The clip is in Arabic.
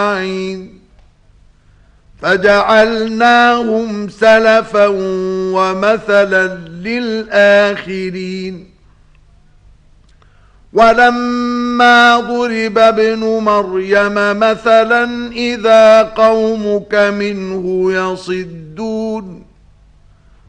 فجعلناهم سلفا ومثلا للآخرين ولما ضرب ابن مريم مثلا إذا قومك منه يصدون